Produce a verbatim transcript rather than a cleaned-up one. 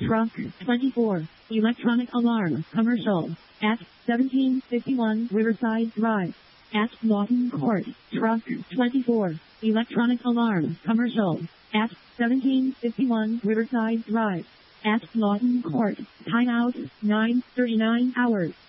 Truck twenty-four, electronic alarm, commercial, at seventeen fifty-one Riverside Drive. At Lawton Court. Truck twenty-four, electronic alarm, commercial, at seventeen fifty-one Riverside Drive. At Lawton Court. Timeout, nine thirty-nine hours.